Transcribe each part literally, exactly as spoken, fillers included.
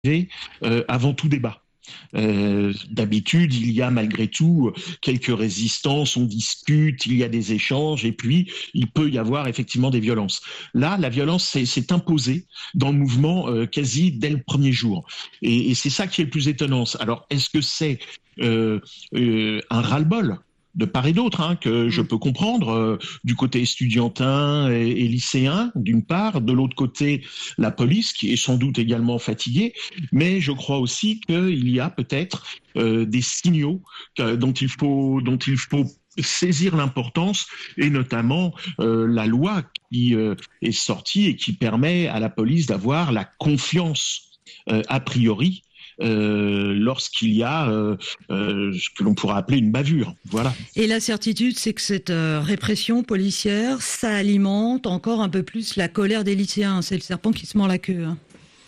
euh, avant tout débat. Euh, d'habitude, il y a malgré tout quelques résistances, on discute, il y a des échanges, et puis il peut y avoir effectivement des violences. Là, la violence s'est, s'est imposée dans le mouvement euh, quasi dès le premier jour. Et, et c'est ça qui est le plus étonnant. Alors, est-ce que c'est euh, euh, un ras-le-bol de part et d'autre, hein, que je peux comprendre, euh, du côté estudiantin et, et lycéen, d'une part, de l'autre côté, la police, qui est sans doute également fatiguée, mais je crois aussi qu'il y a peut-être euh, des signaux que, dont il faut, dont il faut saisir l'importance, et notamment euh, la loi qui euh, est sortie et qui permet à la police d'avoir la confiance euh, a priori Euh, lorsqu'il y a euh, euh, ce que l'on pourrait appeler une bavure. Voilà. Et la certitude, c'est que cette euh, répression policière, ça alimente encore un peu plus la colère des lycéens. C'est le serpent qui se mord la queue. Hein.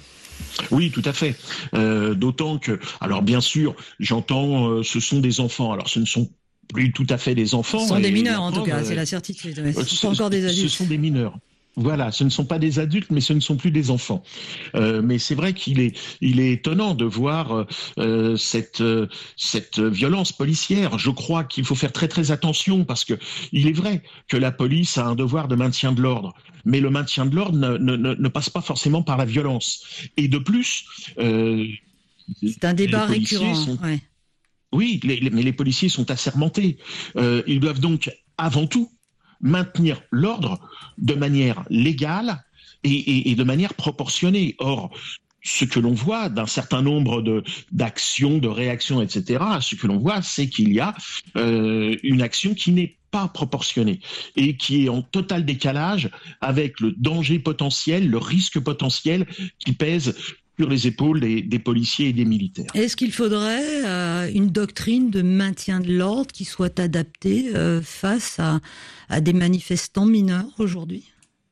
Oui, tout à fait. Euh, d'autant que, alors bien sûr, j'entends, euh, ce sont des enfants. Alors ce ne sont plus tout à fait des enfants. Ce sont des mineurs, en preuve, tout cas, euh, c'est la certitude. Ouais, ce ce, sont encore des adultes. Ce sont des mineurs. Voilà, ce ne sont pas des adultes, mais ce ne sont plus des enfants. Euh, mais c'est vrai qu'il est, il est étonnant de voir euh, cette, euh, cette violence policière. Je crois qu'il faut faire très très attention, parce que il est vrai que la police a un devoir de maintien de l'ordre, mais le maintien de l'ordre ne, ne, ne passe pas forcément par la violence. Et de plus, euh, c'est un débat récurrent. Sont... Ouais. Oui, les, les, mais les policiers sont assermentés. Euh, ils doivent donc avant tout maintenir l'ordre de manière légale et, et, et de manière proportionnée. Or, ce que l'on voit d'un certain nombre de, d'actions, de réactions, et cetera, ce que l'on voit, c'est qu'il y a euh, une action qui n'est pas proportionnée et qui est en total décalage avec le danger potentiel, le risque potentiel qui pèse sur les épaules des, des policiers et des militaires. Est-ce qu'il faudrait euh, une doctrine de maintien de l'ordre qui soit adaptée euh, face à, à des manifestants mineurs aujourd'hui ?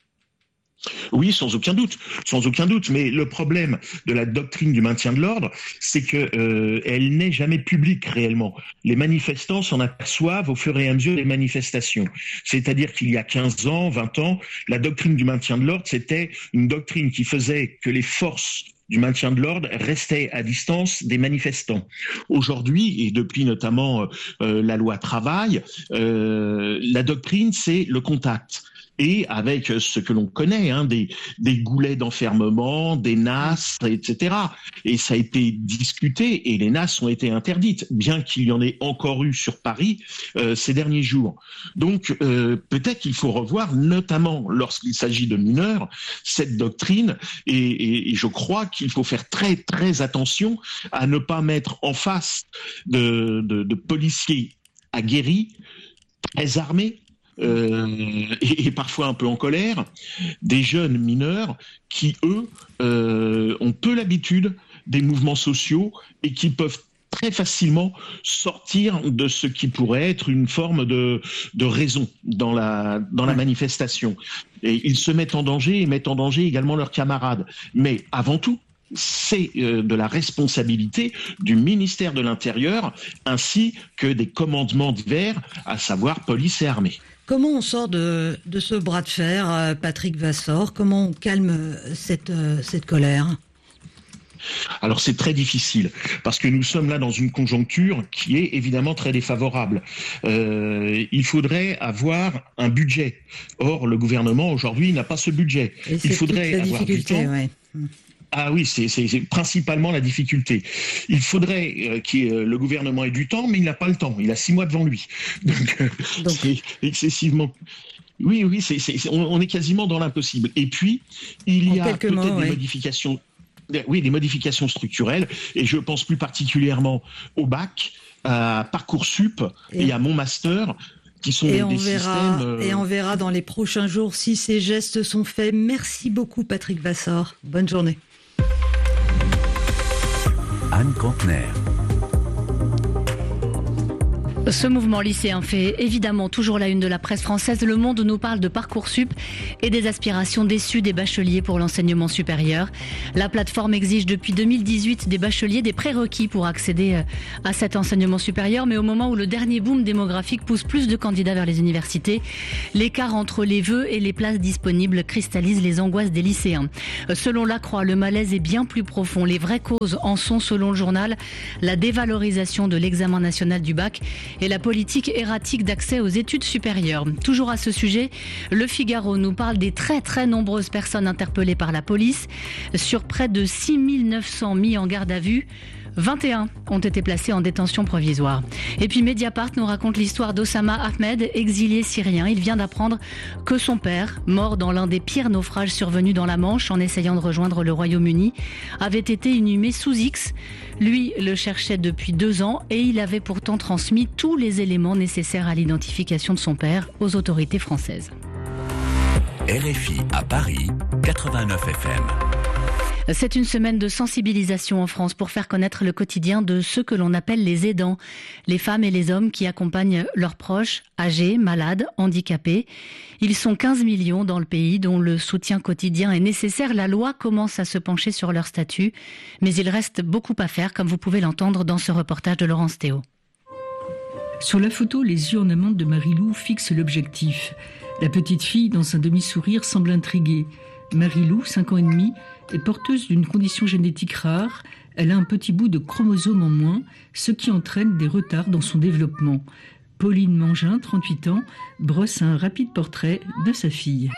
Oui, sans aucun doute, sans aucun doute. Mais le problème de la doctrine du maintien de l'ordre, c'est que euh, elle n'est jamais publique réellement. Les manifestants s'en aperçoivent au fur et à mesure des manifestations. C'est-à-dire qu'il y a quinze ans, vingt ans, la doctrine du maintien de l'ordre, c'était une doctrine qui faisait que les forces du maintien de l'ordre restaient à distance des manifestants. Aujourd'hui, et depuis notamment euh, la loi travail, euh, la doctrine, c'est le contact. Et avec ce que l'on connaît, hein, des, des goulets d'enfermement, des nasses, et cetera. Et ça a été discuté, et les nasses ont été interdites, bien qu'il y en ait encore eu sur Paris euh, ces derniers jours. Donc euh, peut-être qu'il faut revoir, notamment lorsqu'il s'agit de mineurs, cette doctrine, et, et, et je crois qu'il faut faire très très attention à ne pas mettre en face de, de, de policiers aguerris, très armés, Euh, et, et parfois un peu en colère, des jeunes mineurs qui, eux, euh, ont peu l'habitude des mouvements sociaux et qui peuvent très facilement sortir de ce qui pourrait être une forme de, de raison dans la, dans la manifestation. Et ils se mettent en danger et mettent en danger également leurs camarades. Mais avant tout, c'est euh, de la responsabilité du ministère de l'Intérieur ainsi que des commandements divers, à savoir police et armée. Comment on sort de, de ce bras de fer, Patrick Vassor ? Comment on calme cette, cette colère ? Alors c'est très difficile, parce que nous sommes là dans une conjoncture qui est évidemment très défavorable. Euh, il faudrait avoir un budget. Or, le gouvernement aujourd'hui n'a pas ce budget. Et il faudrait la avoir du temps. Ouais. Ah oui, c'est, c'est, c'est principalement la difficulté. Il faudrait euh, que euh, le gouvernement ait du temps, mais il n'a pas le temps. Il a six mois devant lui. Donc, euh, Donc. c'est excessivement... Oui, oui, c'est, c'est, on, on est quasiment dans l'impossible. Et puis, il y a peut-être mots, des ouais. modifications... Oui, des modifications structurelles, et je pense plus particulièrement au bac, à Parcoursup et, et à mon master, qui sont et des, on des verra, systèmes... Euh... Et on verra dans les prochains jours si ces gestes sont faits. Merci beaucoup, Patrick Vassor. Bonne journée. Anne Cantner. Ce mouvement lycéen fait évidemment toujours la une de la presse française. Le Monde nous parle de Parcoursup et des aspirations déçues des bacheliers pour l'enseignement supérieur. La plateforme exige depuis deux mille dix-huit des bacheliers des prérequis pour accéder à cet enseignement supérieur. Mais au moment où le dernier boom démographique pousse plus de candidats vers les universités, l'écart entre les vœux et les places disponibles cristallise les angoisses des lycéens. Selon La Croix, le malaise est bien plus profond. Les vraies causes en sont, selon le journal, la dévalorisation de l'examen national du bac et la politique erratique d'accès aux études supérieures. Toujours à ce sujet, Le Figaro nous parle des très très nombreuses personnes interpellées par la police. Sur près de six mille neuf cents mis en garde à vue, vingt et un ont été placés en détention provisoire. Et puis Mediapart nous raconte l'histoire d'Osama Ahmed, exilé syrien. Il vient d'apprendre que son père, mort dans l'un des pires naufrages survenus dans la Manche en essayant de rejoindre le Royaume-Uni, avait été inhumé sous X. Lui le cherchait depuis deux ans et il avait pourtant transmis tous les éléments nécessaires à l'identification de son père aux autorités françaises. R F I à Paris, quatre-vingt-neuf F M. C'est une semaine de sensibilisation en France pour faire connaître le quotidien de ceux que l'on appelle les aidants, les femmes et les hommes qui accompagnent leurs proches, âgés, malades, handicapés. Ils sont quinze millions dans le pays dont le soutien quotidien est nécessaire. La loi commence à se pencher sur leur statut, mais il reste beaucoup à faire, comme vous pouvez l'entendre dans ce reportage de Laurence Théo. Sur la photo, les yeux en amande de Marie-Lou fixent l'objectif. La petite fille, dans un demi-sourire, semble intriguée. Marie-Lou, cinq ans et demi, est porteuse d'une condition génétique rare. Elle a un petit bout de chromosome en moins, ce qui entraîne des retards dans son développement. Pauline Mangin, trente-huit ans, brosse un rapide portrait de sa fille.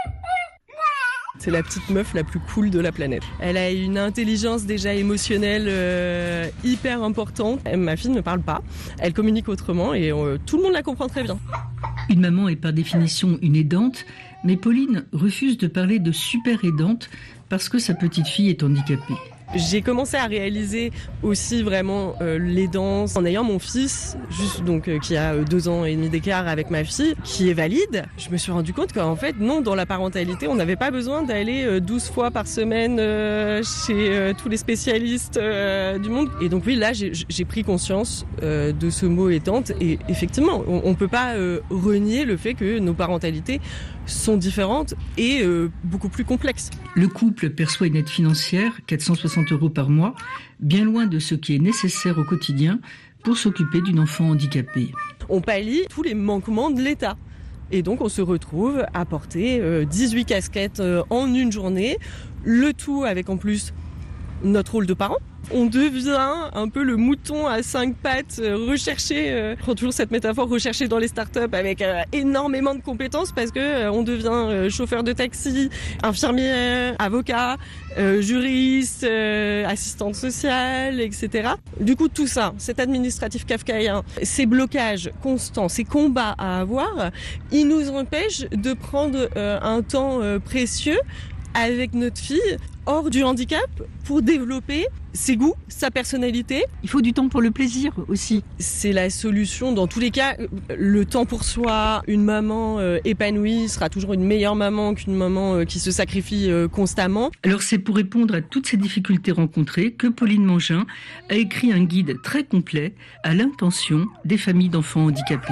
C'est la petite meuf la plus cool de la planète. Elle a une intelligence déjà émotionnelle euh, hyper importante. Ma fille ne parle pas, elle communique autrement et euh, tout le monde la comprend très bien. Une maman est par définition une aidante, mais Pauline refuse de parler de super aidante parce que sa petite fille est handicapée. J'ai commencé à réaliser aussi vraiment euh, l'aidance en ayant mon fils, juste donc euh, qui a deux ans et demi d'écart avec ma fille, qui est valide. Je me suis rendu compte qu'en fait, non, dans la parentalité, on n'avait pas besoin d'aller euh, douze fois par semaine euh, chez euh, tous les spécialistes euh, du monde. Et donc oui, là, j'ai, j'ai pris conscience euh, de ce mot aidante. Et effectivement, on ne peut pas euh, renier le fait que nos parentalités sont différentes et euh, beaucoup plus complexes. Le couple perçoit une aide financière, quatre cent soixante euros par mois, bien loin de ce qui est nécessaire au quotidien pour s'occuper d'une enfant handicapée. On pallie tous les manquements de l'État. Et donc on se retrouve à porter euh, dix-huit casquettes euh, en une journée, le tout avec en plus notre rôle de parent. On devient un peu le mouton à cinq pattes recherché, euh, je prends toujours cette métaphore, recherché dans les startups avec euh, énormément de compétences parce que euh, on devient euh, chauffeur de taxi, infirmier, avocat, euh, juriste, euh, assistante sociale, et cetera. Du coup, tout ça, cet administratif kafkaïen, ces blocages constants, ces combats à avoir, ils nous empêchent de prendre euh, un temps euh, précieux avec notre fille hors du handicap pour développer ses goûts, sa personnalité. Il faut du temps pour le plaisir aussi. C'est la solution dans tous les cas. Le temps pour soi, une maman euh, épanouie sera toujours une meilleure maman qu'une maman euh, qui se sacrifie euh, constamment. Alors c'est pour répondre à toutes ces difficultés rencontrées que Pauline Mangin a écrit un guide très complet à l'intention des familles d'enfants handicapés.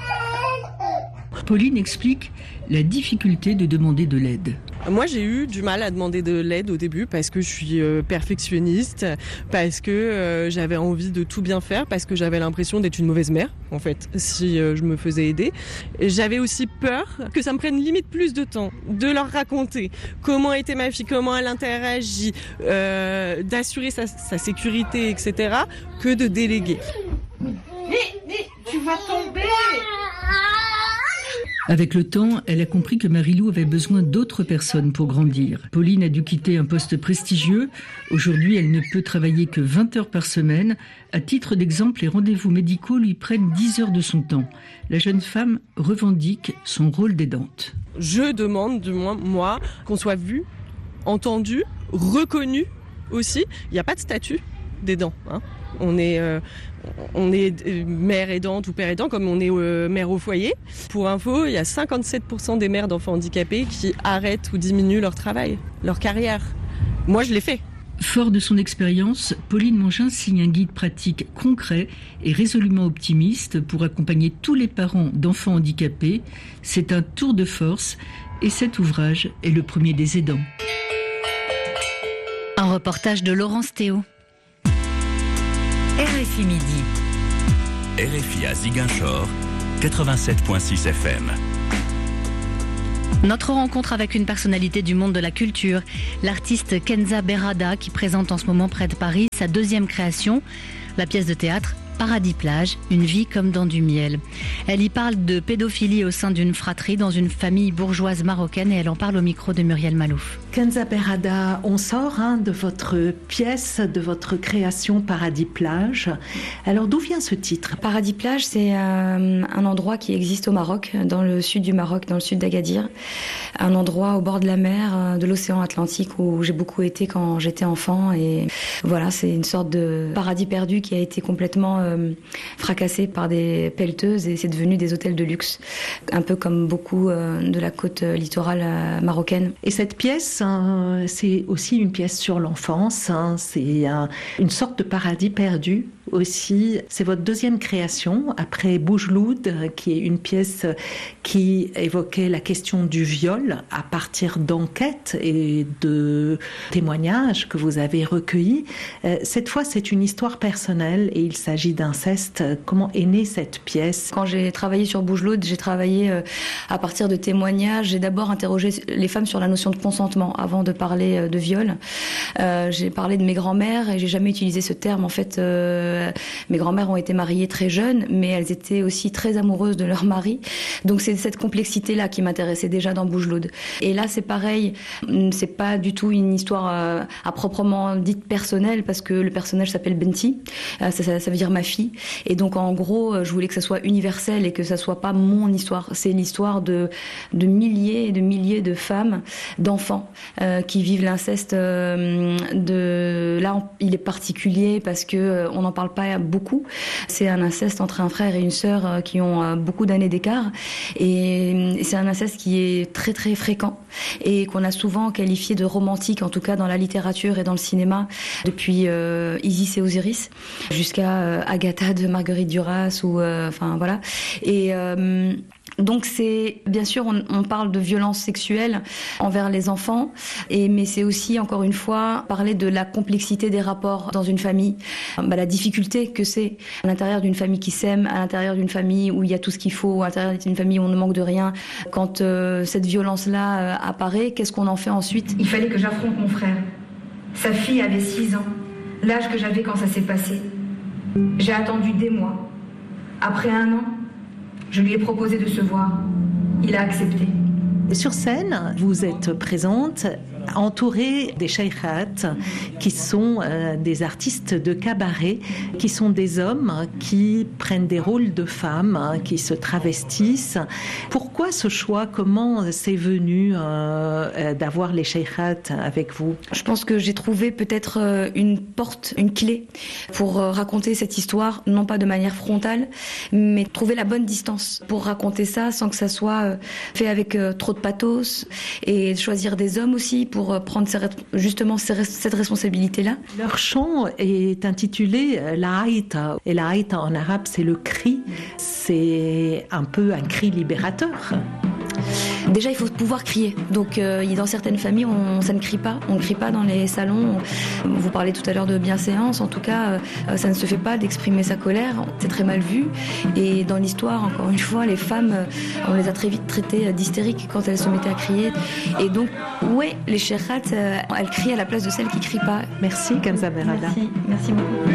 Pauline explique la difficulté de demander de l'aide. Moi, j'ai eu du mal à demander de l'aide au début parce que je suis euh, perfectionniste, parce que euh, j'avais envie de tout bien faire, parce que j'avais l'impression d'être une mauvaise mère, en fait, si euh, je me faisais aider. Et j'avais aussi peur que ça me prenne limite plus de temps de leur raconter comment était ma fille, comment elle interagit, euh, d'assurer sa, sa sécurité, et cetera, que de déléguer. Mais, mais, tu vas tomber! Avec le temps, elle a compris que Marie-Lou avait besoin d'autres personnes pour grandir. Pauline a dû quitter un poste prestigieux. Aujourd'hui, elle ne peut travailler que vingt heures par semaine. À titre d'exemple, les rendez-vous médicaux lui prennent dix heures de son temps. La jeune femme revendique son rôle d'aidante. Je demande, du moins moi, qu'on soit vu, entendu, reconnu aussi. Il n'y a pas de statut d'aidant, hein. On est, euh, on est mère aidante ou père aidant comme on est euh, mère au foyer. Pour info, il y a cinquante-sept pour cent des mères d'enfants handicapés qui arrêtent ou diminuent leur travail, leur carrière. Moi, je l'ai fait. Fort de son expérience, Pauline Mongin signe un guide pratique concret et résolument optimiste pour accompagner tous les parents d'enfants handicapés. C'est un tour de force et cet ouvrage est le premier des aidants. Un reportage de Laurence Théo. R F I Midi. R F I à Ziguinchor, quatre-vingt-sept virgule six F M. Notre rencontre avec une personnalité du monde de la culture, l'artiste Kenza Berada, qui présente en ce moment près de Paris sa deuxième création, la pièce de théâtre Paradis Plage, une vie comme dans du miel. Elle y parle de pédophilie au sein d'une fratrie dans une famille bourgeoise marocaine et elle en parle au micro de Muriel Malouf. Kenza Berada, on sort hein, de votre pièce, de votre création Paradis Plage. Alors d'où vient ce titre ? Paradis Plage, c'est euh, un endroit qui existe au Maroc, dans le sud du Maroc, dans le sud d'Agadir. Un endroit au bord de la mer, de l'océan Atlantique, où j'ai beaucoup été quand j'étais enfant. Et voilà, c'est une sorte de paradis perdu qui a été complètement euh, fracassé par des pelleteuses et c'est devenu des hôtels de luxe. Un peu comme beaucoup euh, de la côte littorale euh, marocaine. Et cette pièce, hein, c'est aussi une pièce sur l'enfance. Hein, c'est euh, une sorte de paradis perdu. Aussi, c'est votre deuxième création, après Boujloud, qui est une pièce qui évoquait la question du viol à partir d'enquêtes et de témoignages que vous avez recueillis. Cette fois, c'est une histoire personnelle et il s'agit d'inceste. Comment est née cette pièce ? Quand j'ai travaillé sur Boujloud, j'ai travaillé à partir de témoignages. J'ai d'abord interrogé les femmes sur la notion de consentement avant de parler de viol. Euh, j'ai parlé de mes grands-mères et j'ai jamais utilisé ce terme. En fait, euh, mes grands-mères ont été mariées très jeunes, mais elles étaient aussi très amoureuses de leur mari. Donc c'est cette complexité-là qui m'intéressait déjà dans Boujloud. Et là, c'est pareil, c'est pas du tout une histoire euh, à proprement dite personnelle, parce que le personnage s'appelle Benti, euh, ça, ça, ça veut dire ma fille. Et donc en gros, je voulais que ça soit universel et que ça soit pas mon histoire. C'est l'histoire de, de milliers et de milliers de femmes, d'enfants euh, qui vivent l'inceste. Euh, de... Là, il est particulier parce que euh, on en parle pas beaucoup. C'est un inceste entre un frère et une sœur qui ont beaucoup d'années d'écart. Et c'est un inceste qui est très très fréquent et qu'on a souvent qualifié de romantique, en tout cas dans la littérature et dans le cinéma, depuis euh, Isis et Osiris jusqu'à euh, Agatha de Marguerite Duras ou euh, enfin voilà. Et euh, donc c'est, bien sûr, on, on parle de violence sexuelle envers les enfants, et, mais c'est aussi, encore une fois, parler de la complexité des rapports dans une famille, bah, la difficulté que c'est à l'intérieur d'une famille qui s'aime, à l'intérieur d'une famille où il y a tout ce qu'il faut, à l'intérieur d'une famille où on ne manque de rien. Quand euh, cette violence-là euh, apparaît, qu'est-ce qu'on en fait ensuite ? Il fallait que j'affronte mon frère. Sa fille avait six ans, l'âge que j'avais quand ça s'est passé. J'ai attendu des mois. Après un an, je lui ai proposé de se voir. Il a accepté. Sur scène, vous êtes présente, entourée des cheikhat, qui sont euh, des artistes de cabaret, qui sont des hommes qui prennent des rôles de femmes, hein, qui se travestissent. Pourquoi ce choix ? Comment c'est venu euh, d'avoir les cheikhat avec vous ? Je pense que j'ai trouvé peut-être une porte, une clé pour raconter cette histoire, non pas de manière frontale, mais trouver la bonne distance pour raconter ça sans que ça soit fait avec trop de pathos, et choisir des hommes aussi pour prendre justement cette responsabilité-là. Leur chant est intitulé La Haïta, et la Haïta en arabe c'est le cri, c'est un peu un cri libérateur. Déjà, il faut pouvoir crier. Donc, euh, dans certaines familles, on, ça ne crie pas. On ne crie pas dans les salons. On, vous parlez tout à l'heure de bienséance. En tout cas, euh, ça ne se fait pas d'exprimer sa colère. C'est très mal vu. Et dans l'histoire, encore une fois, les femmes, euh, on les a très vite traitées d'hystériques quand elles se mettaient à crier. Et donc, ouais, les cheikhat, euh, elles crient à la place de celles qui ne crient pas. Merci, Kenza Berada. Merci, merci beaucoup.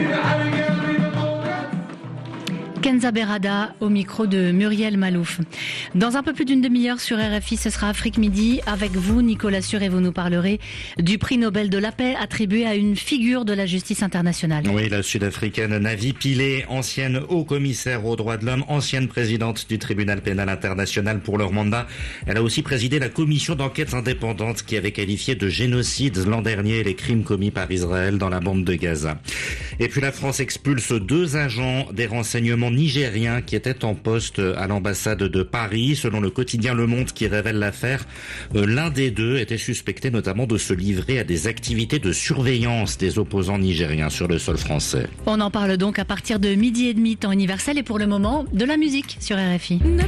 Kenza Berada au micro de Muriel Malouf. Dans un peu plus d'une demi-heure sur R F I, ce sera Afrique Midi. Avec vous, Nicolas Suret, vous nous parlerez du prix Nobel de la paix attribué à une figure de la justice internationale. Oui, la Sud-Africaine Navi Pillay, ancienne haut-commissaire aux droits de l'homme, ancienne présidente du tribunal pénal international pour leur mandat. Elle a aussi présidé la commission d'enquête indépendante qui avait qualifié de génocide l'an dernier les crimes commis par Israël dans la bande de Gaza. Et puis la France expulse deux agents des renseignements nigériens qui étaient en poste à l'ambassade de Paris. Selon le quotidien Le Monde qui révèle l'affaire, euh, l'un des deux était suspecté notamment de se livrer à des activités de surveillance des opposants nigériens sur le sol français. On en parle donc à partir de midi et demi temps universel et pour le moment de la musique sur R F I.